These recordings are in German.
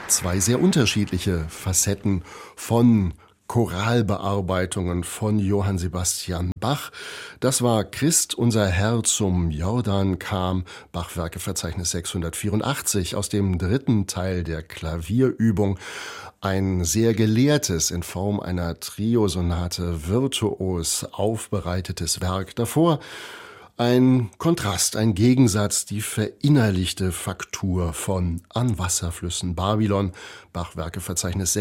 Zwei sehr unterschiedliche Facetten von Choralbearbeitungen von Johann Sebastian Bach. Das war Christ, unser Herr zum Jordan kam, Bach-Werkeverzeichnis 684 aus dem dritten Teil der Klavierübung. Ein sehr gelehrtes, in Form einer Triosonate virtuos aufbereitetes Werk. Davor ein Kontrast, ein Gegensatz, die verinnerlichte Faktur von An Wasserflüssen Babylon, Bach-Werkeverzeichnis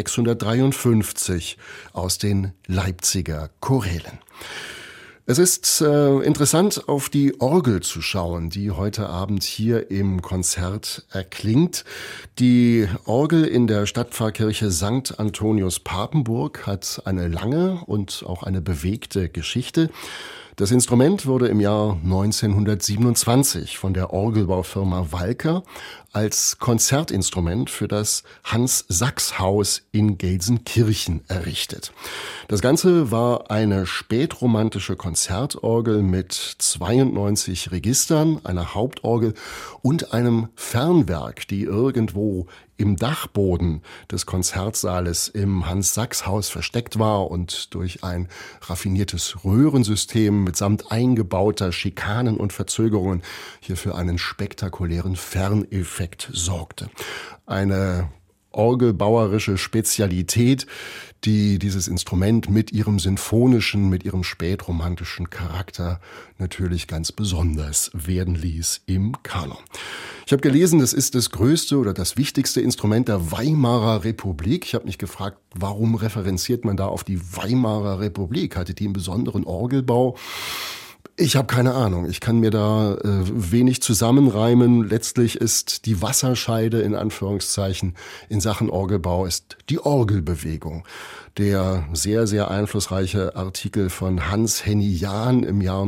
653 aus den Leipziger Chorälen. Es ist interessant, auf die Orgel zu schauen, die heute Abend hier im Konzert erklingt. Die Orgel in der Stadtpfarrkirche St. Antonius Papenburg hat eine lange und auch eine bewegte Geschichte. Das Instrument wurde im Jahr 1927 von der Orgelbaufirma Walker als Konzertinstrument für das Hans-Sachs-Haus in Gelsenkirchen errichtet. Das Ganze war eine spätromantische Konzertorgel mit 92 Registern, einer Hauptorgel und einem Fernwerk, die irgendwo im Dachboden des Konzertsaales im Hans-Sachs-Haus versteckt war und durch ein raffiniertes Röhrensystem mitsamt eingebauter Schikanen und Verzögerungen hier für einen spektakulären Ferneffekt sorgte. Eine orgelbauerische Spezialität, die dieses Instrument mit ihrem sinfonischen, mit ihrem spätromantischen Charakter natürlich ganz besonders werden ließ im Kanon. Ich habe gelesen, das ist das größte oder das wichtigste Instrument der Weimarer Republik. Ich habe mich gefragt, warum referenziert man da auf die Weimarer Republik? Hatte die einen besonderen Orgelbau? Ich habe keine Ahnung. Ich kann mir da wenig zusammenreimen. Letztlich ist die Wasserscheide in Anführungszeichen in Sachen Orgelbau ist die Orgelbewegung. Der sehr, sehr einflussreiche Artikel von Hans-Henny Jahn im Jahr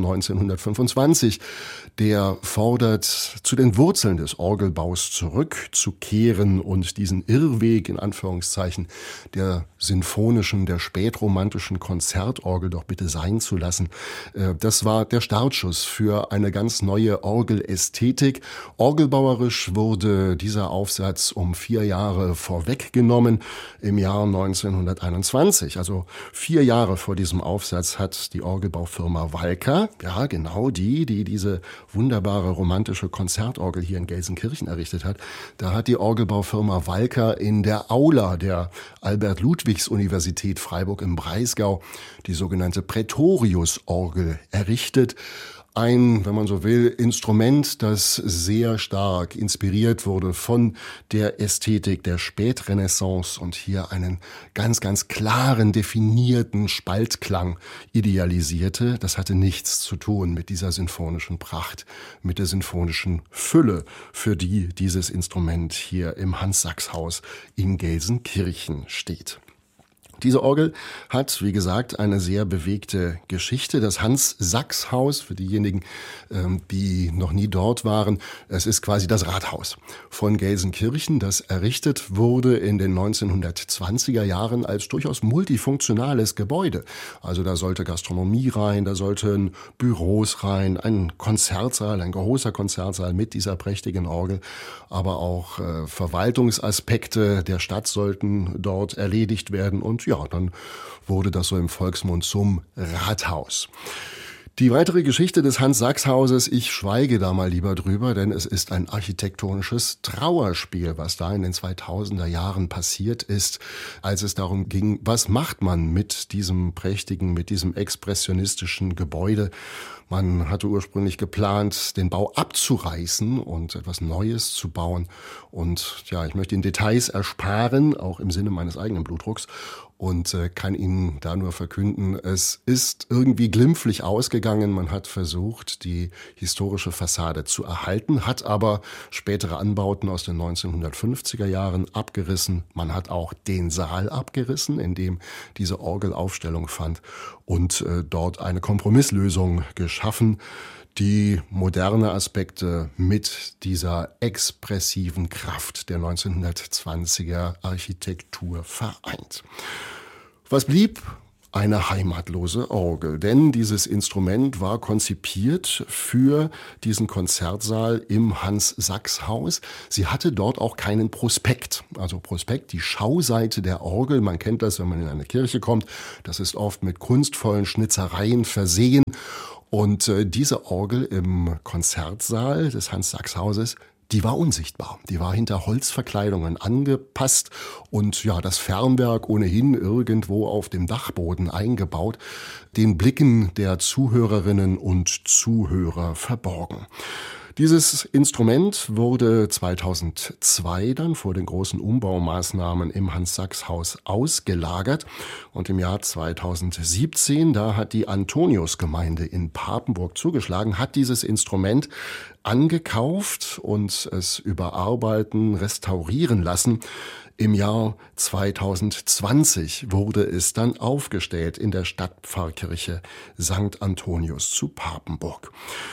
1925, der fordert, zu den Wurzeln des Orgelbaus zurückzukehren und diesen Irrweg in Anführungszeichen der sinfonischen, der spätromantischen Konzertorgel doch bitte sein zu lassen. Das war der Startschuss für eine ganz neue Orgelästhetik. Orgelbauerisch wurde dieser Aufsatz um 4 Jahre vorweggenommen im Jahr 1921. Also 4 Jahre vor diesem Aufsatz hat die Orgelbaufirma Walker, ja genau die diese wunderbare romantische Konzertorgel hier in Gelsenkirchen errichtet hat, da hat die Orgelbaufirma Walker in der Aula der Albert-Ludwigs-Universität Freiburg im Breisgau die sogenannte Praetorius-Orgel errichtet. Ein, wenn man so will, Instrument, das sehr stark inspiriert wurde von der Ästhetik der Spätrenaissance und hier einen ganz, ganz klaren, definierten Spaltklang idealisierte. Das hatte nichts zu tun mit dieser sinfonischen Pracht, mit der sinfonischen Fülle, für die dieses Instrument hier im Hans-Sachs-Haus in Gelsenkirchen steht. Diese Orgel hat, wie gesagt, eine sehr bewegte Geschichte. Das Hans-Sachs-Haus, für diejenigen, die noch nie dort waren, es ist quasi das Rathaus von Gelsenkirchen, das errichtet wurde in den 1920er Jahren als durchaus multifunktionales Gebäude. Also da sollte Gastronomie rein, da sollten Büros rein, ein Konzertsaal, ein großer Konzertsaal mit dieser prächtigen Orgel, aber auch Verwaltungsaspekte der Stadt sollten dort erledigt werden und ja, dann wurde das so im Volksmund zum Rathaus. Die weitere Geschichte des Hans-Sachs-Hauses, ich schweige da mal lieber drüber, denn es ist ein architektonisches Trauerspiel, was da in den 2000er Jahren passiert ist, als es darum ging, was macht man mit diesem prächtigen, mit diesem expressionistischen Gebäude. Man hatte ursprünglich geplant, den Bau abzureißen und etwas Neues zu bauen. Und ja, ich möchte Ihnen Details ersparen, auch im Sinne meines eigenen Blutdrucks. Und kann Ihnen da nur verkünden, es ist irgendwie glimpflich ausgegangen. Man hat versucht, die historische Fassade zu erhalten, hat aber spätere Anbauten aus den 1950er Jahren abgerissen. Man hat auch den Saal abgerissen, in dem diese Orgelaufstellung fand und dort eine Kompromisslösung geschaffen, die moderne Aspekte mit dieser expressiven Kraft der 1920er Architektur vereint. Was blieb? eine heimatlose Orgel. Denn dieses Instrument war konzipiert für diesen Konzertsaal im Hans-Sachs-Haus. Sie hatte dort auch keinen Prospekt. Also Prospekt, die Schauseite der Orgel. Man kennt das, wenn man in eine Kirche kommt. Das ist oft mit kunstvollen Schnitzereien versehen. Und diese Orgel im Konzertsaal des Hans-Sachs-Hauses, die war unsichtbar. Die war hinter Holzverkleidungen angepasst und ja, das Fernwerk ohnehin irgendwo auf dem Dachboden eingebaut, den Blicken der Zuhörerinnen und Zuhörer verborgen. Dieses Instrument wurde 2002 dann vor den großen Umbaumaßnahmen im Hans-Sachs-Haus ausgelagert und im Jahr 2017, da hat die Antoniusgemeinde in Papenburg zugeschlagen, hat dieses Instrument angekauft und es überarbeiten, restaurieren lassen. Im Jahr 2020 wurde es dann aufgestellt in der Stadtpfarrkirche St. Antonius zu Papenburg.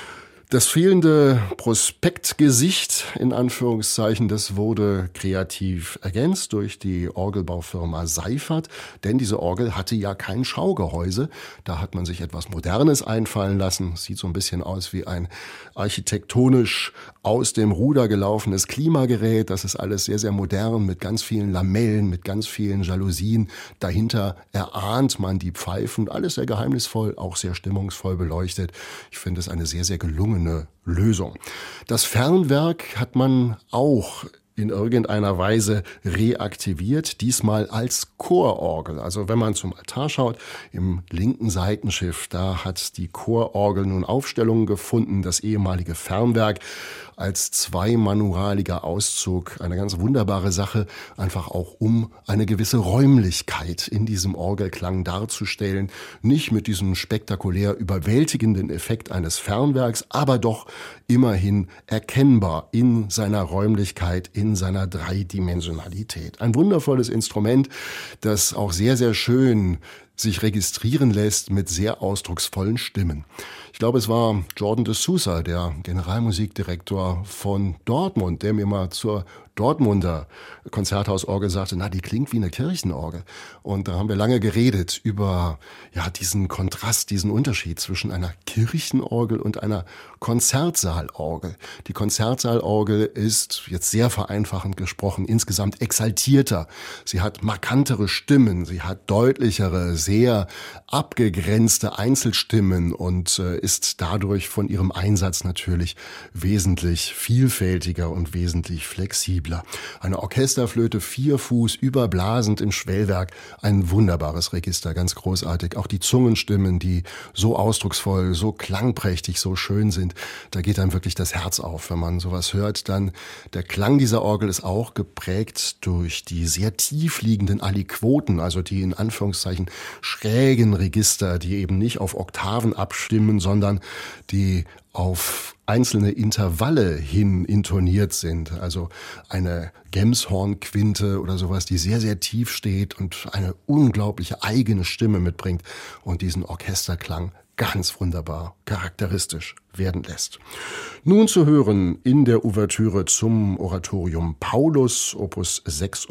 Das fehlende Prospektgesicht, in Anführungszeichen, das wurde kreativ ergänzt durch die Orgelbaufirma Seifert, denn diese Orgel hatte ja kein Schaugehäuse. Da hat man sich etwas Modernes einfallen lassen. Sieht so ein bisschen aus wie ein architektonisch aus dem Ruder gelaufenes Klimagerät. Das ist alles sehr, sehr modern mit ganz vielen Lamellen, mit ganz vielen Jalousien. Dahinter erahnt man die Pfeifen. Alles sehr geheimnisvoll, auch sehr stimmungsvoll beleuchtet. Ich finde es eine sehr, sehr gelungene Lösung. Das Fernwerk hat man auch in irgendeiner Weise reaktiviert, diesmal als Chororgel. Also wenn man zum Altar schaut, im linken Seitenschiff, da hat die Chororgel nun Aufstellungen gefunden, das ehemalige Fernwerk als zweimanuraliger Auszug, eine ganz wunderbare Sache, einfach auch um eine gewisse Räumlichkeit in diesem Orgelklang darzustellen, nicht mit diesem spektakulär überwältigenden Effekt eines Fernwerks, aber doch immerhin erkennbar in seiner Räumlichkeit, in seiner Dreidimensionalität. Ein wundervolles Instrument, das auch sehr, sehr schön sich registrieren lässt mit sehr ausdrucksvollen Stimmen. Ich glaube, es war Jordan de Sousa, der Generalmusikdirektor von Dortmund, der mir mal zur Dortmunder Konzerthausorgel sagte, na, die klingt wie eine Kirchenorgel. Und da haben wir lange geredet über diesen Kontrast, diesen Unterschied zwischen einer Kirchenorgel und einer Konzertsaalorgel. Die Konzertsaalorgel ist, jetzt sehr vereinfachend gesprochen, insgesamt exaltierter. Sie hat markantere Stimmen, sie hat deutlichere, sehr abgegrenzte Einzelstimmen und ist dadurch von ihrem Einsatz natürlich wesentlich vielfältiger und wesentlich flexibler. Eine Orchesterflöte, 4 Fuß, überblasend im Schwellwerk, ein wunderbares Register, ganz großartig. Auch die Zungenstimmen, die so ausdrucksvoll, so klangprächtig, so schön sind, da geht einem wirklich das Herz auf, wenn man sowas hört. Dann der Klang dieser Orgel ist auch geprägt durch die sehr tief liegenden Aliquoten, also die in Anführungszeichen schrägen Register, die eben nicht auf Oktaven abstimmen, sondern die auf einzelne Intervalle hin intoniert sind. Also eine Gemshornquinte oder sowas, die sehr, sehr tief steht und eine unglaubliche eigene Stimme mitbringt und diesen Orchesterklang ganz wunderbar charakteristisch werden lässt. Nun zu hören in der Ouvertüre zum Oratorium Paulus, Opus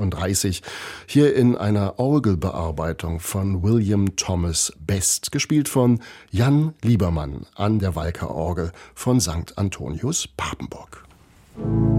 36, hier in einer Orgelbearbeitung von William Thomas Best, gespielt von Jan Liebermann an der Walker-Orgel von St. Antonius Papenburg.